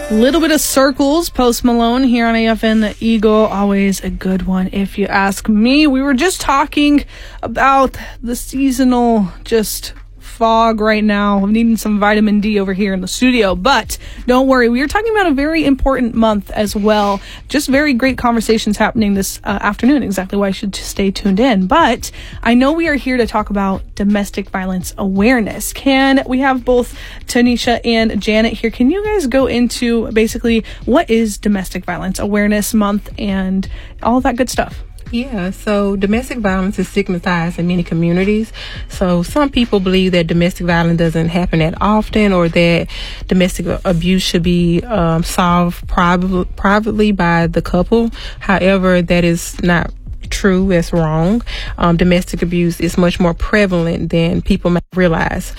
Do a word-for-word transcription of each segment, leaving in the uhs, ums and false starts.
Little bit of Circles, Post Malone here on A F N The Eagle. Always a good one if you ask me. We were just talking about the seasonal just fog right now. I'm needing some vitamin D over here in the studio, but don't worry. We are talking about a very important month as well. Just very great conversations happening this uh, afternoon. Exactly why I should stay tuned in. But I know we are here to talk about domestic violence awareness. Can we have both Tanisha and Janet here? Can you guys go into basically what is Domestic Violence Awareness Month and all that good stuff? Yeah, so domestic violence is stigmatized in many communities. So some people believe that domestic violence doesn't happen that often, or that domestic abuse should be um, solved priv- privately by the couple. However, that is not true. It's wrong. Um, domestic abuse is much more prevalent than people may realize.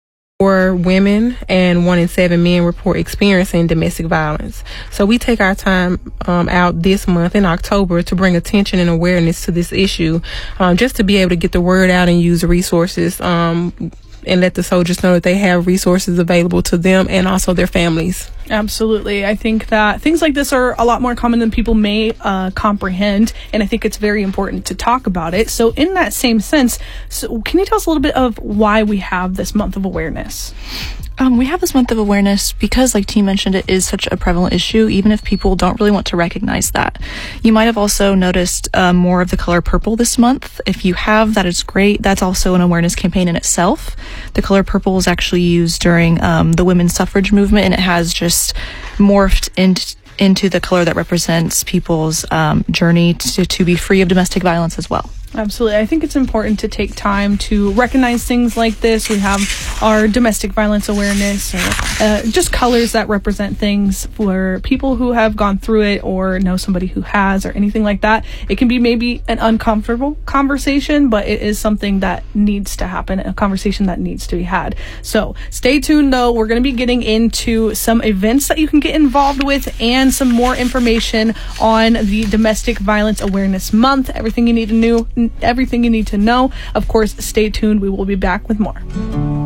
Four women and one in seven men report experiencing domestic violence. So we take our time um, out this month in October to bring attention and awareness to this issue, um, just to be able to get the word out and use the resources um, and let the soldiers know that they have resources available to them and also their families. Absolutely. I think that things like this are a lot more common than people may uh, comprehend, and I think it's very important to talk about it. So in that same sense, so can you tell us a little bit of why we have this month of awareness? Um, we have this month of awareness because, like T mentioned, it is such a prevalent issue, even if people don't really want to recognize that. You might have also noticed uh, more of the color purple this month. If you have, that is great. That's also an awareness campaign in itself. The color purple is actually used during um, the women's suffrage movement, and it has just morphed into into the color that represents people's um, journey to, to be free of domestic violence as well. Absolutely. I think it's important to take time to recognize things like this. We have our domestic violence awareness, or uh, just colors that represent things for people who have gone through it or know somebody who has, or anything like that. It can be maybe an uncomfortable conversation, but it is something that needs to happen, a conversation that needs to be had. So stay tuned, though. We're going to be getting into some events that you can get involved with and some more information on the Domestic Violence Awareness Month. Everything you need to know. Everything you need to know. Of course, stay tuned. We will be back with more.